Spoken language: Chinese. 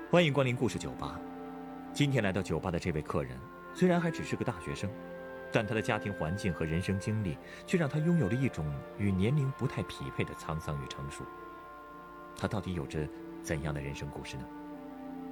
欢迎光临故事酒吧。今天来到酒吧的这位客人，虽然还只是个大学生，但他的家庭环境和人生经历却让他拥有了一种与年龄不太匹配的沧桑与成熟。他到底有着怎样的人生故事呢？